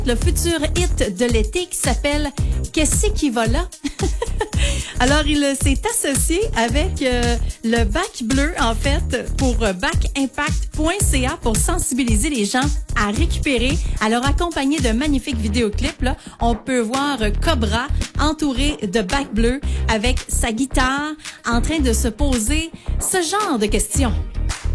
le futur hit de l'été qui s'appelle « Qu'est-ce qui va là? » Alors, il s'est associé avec le Bac Bleu, en fait, pour bacimpact.ca pour sensibiliser les gens à récupérer. Alors, accompagné de magnifiques vidéoclips, là, on peut voir Cobra entouré de Bac Bleu avec sa guitare en train de se poser ce genre de questions.